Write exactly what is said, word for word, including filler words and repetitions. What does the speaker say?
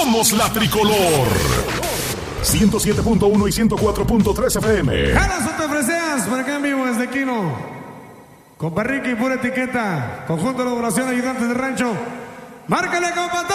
Somos la tricolor. ciento siete punto uno y ciento cuatro punto tres F M. Jalas o te ofreceas por acá en vivo desde Quino. Compa Ricky, pura etiqueta. Conjunto de elaboración, ayudantes de rancho. Márcale, compa.